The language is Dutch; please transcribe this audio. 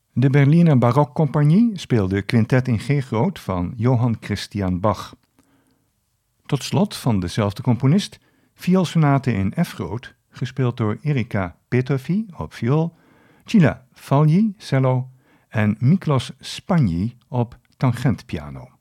De Berliner Barokcompagnie speelde Quintet in G groot van Johann Christian Bach. Tot slot van dezelfde componist vioolsonate in F groot, gespeeld door Erika Petöfi op viool, Cilla Falli cello en Miklos Spagni op tangentpiano.